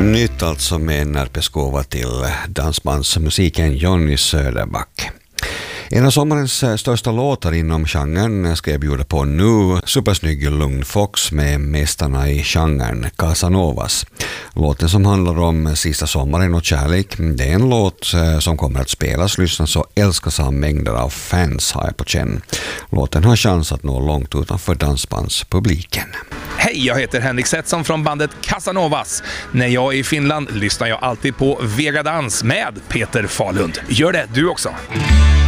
Nytt alltså med Närpeskova till dansbandsmusiken Johnny Söderback. En av sommarens största låtar inom genren ska jag bjuda på nu, supersnygg Lugn Fox med mästarna i genren Casanovas. Låten som handlar om sista sommaren och kärlek, det är en låt som kommer att spelas, lyssnas och älskas av mängder av fans här på känn. Låten har chans att nå långt utanför dansbandspubliken. Hej, jag heter Henrik Setson från bandet Casanovas. När jag är i Finland lyssnar jag alltid på Vegadans med Peter Falund. Gör det du också!